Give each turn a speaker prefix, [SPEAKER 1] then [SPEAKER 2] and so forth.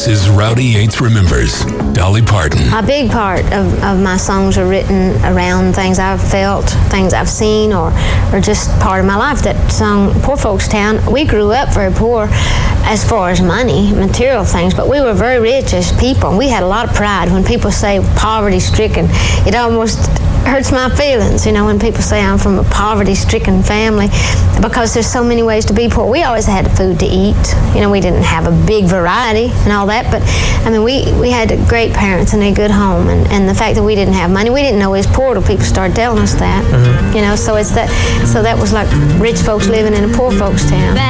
[SPEAKER 1] This is Rowdy Yates Remembers, Dolly Parton.
[SPEAKER 2] A big part of my songs are written around things I've felt, things I've seen, or just part of my life. That song, Poor Folks Town, we grew up very poor as far as money, material things, but we were very rich as people. We had a lot of pride. When people say poverty-stricken, it almost hurts my feelings, when people say I'm from a poverty-stricken family, because there's so many ways to be poor. We always had food to eat. We didn't have a big variety and all that, but we had great parents and a good home, and the fact that we didn't have money, we didn't know we was poor till people started telling us that. So it's that. So that was like rich folks living in a poor folks town.